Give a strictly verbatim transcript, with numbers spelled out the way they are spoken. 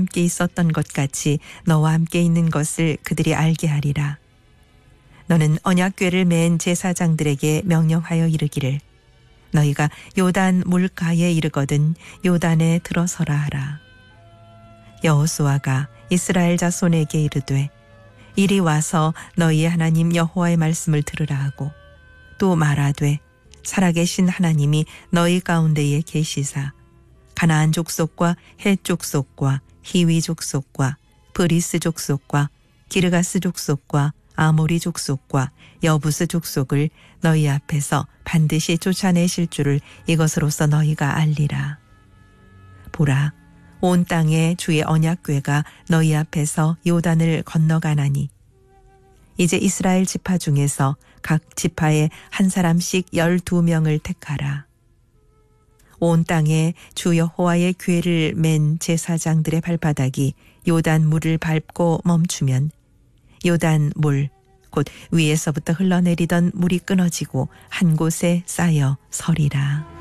함께 있었던 것 같이 너와 함께 있는 것을 그들이 알게 하리라. 너는 언약궤를 맨 제사장들에게 명령하여 이르기를 너희가 요단 물가에 이르거든 요단에 들어서라 하라. 여호수아가 이스라엘 자손에게 이르되 이리 와서 너희의 하나님 여호와의 말씀을 들으라 하고 또 말하되 살아계신 하나님이 너희 가운데에 계시사 가나안 족속과 헷 족속과 히위 족속과 브리스 족속과 기르가스 족속과 아모리 족속과 여부스 족속을 너희 앞에서 반드시 쫓아내실 줄을 이것으로써 너희가 알리라. 보라, 온 땅에 주의 언약궤가 너희 앞에서 요단을 건너가나니 이제 이스라엘 지파 중에서 각 지파에 한 사람씩 열두 명을 택하라. 온 땅에 주 여호와의 궤를 맨 제사장들의 발바닥이 요단 물을 밟고 멈추면 요단 물, 곧 위에서부터 흘러내리던 물이 끊어지고 한 곳에 쌓여 서리라.